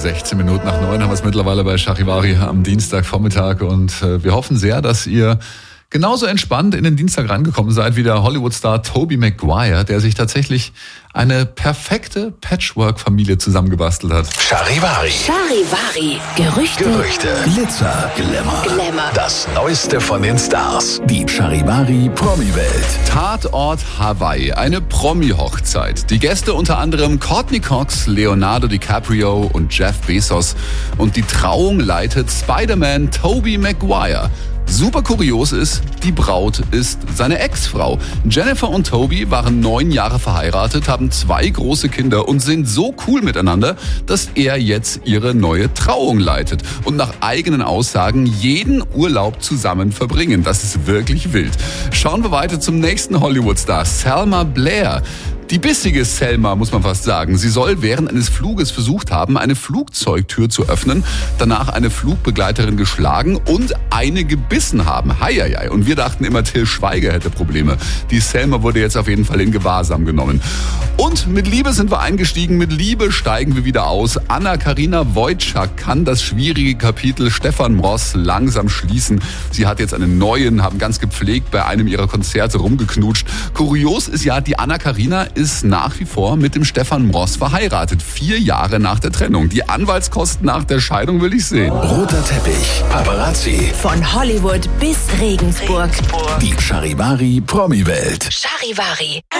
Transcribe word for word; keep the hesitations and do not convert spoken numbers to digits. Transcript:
sechzehn Minuten nach neun haben wir es mittlerweile bei Charivari am Dienstagvormittag und äh, wir hoffen sehr, dass ihr genauso entspannt in den Dienstag reingekommen seid wie der Hollywood-Star Tobey Maguire, der sich tatsächlich eine perfekte Patchwork-Familie zusammengebastelt hat. Charivari. Charivari. Gerüchte. Gerüchte. Glitzer. Glamour. Glamour. Das Neueste von den Stars. Die Charivari Promi-Welt. Tatort Hawaii, eine Promi-Hochzeit. Die Gäste unter anderem Courtney Cox, Leonardo DiCaprio und Jeff Bezos. Und die Trauung leitet Spider-Man Tobey Maguire. Super kurios ist, die Braut ist seine Ex-Frau. Jennifer und Tobey waren neun Jahre verheiratet, haben zwei große Kinder und sind so cool miteinander, dass er jetzt ihre neue Trauung leitet und nach eigenen Aussagen jeden Urlaub zusammen verbringen. Das ist wirklich wild. Schauen wir weiter zum nächsten Hollywood-Star, Selma Blair. Die bissige Selma, muss man fast sagen. Sie soll während eines Fluges versucht haben, eine Flugzeugtür zu öffnen, danach eine Flugbegleiterin geschlagen und eine gebissen haben. Heieiei. Und wir dachten immer, Till Schweiger hätte Probleme. Die Selma wurde jetzt auf jeden Fall in Gewahrsam genommen. Und mit Liebe sind wir eingestiegen, mit Liebe steigen wir wieder aus. Anna-Karina Wojcik kann das schwierige Kapitel Stefan Ross langsam schließen. Sie hat jetzt einen neuen, haben ganz gepflegt bei einem ihrer Konzerte rumgeknutscht. Kurios ist ja, die Anna-Karina ist nach wie vor mit dem Stefan Ross verheiratet. Vier Jahre nach der Trennung. Die Anwaltskosten nach der Scheidung will ich sehen. Roter Teppich. Paparazzi. Von Hollywood bis Regensburg. Die Charivari Promi-Welt. Charivari.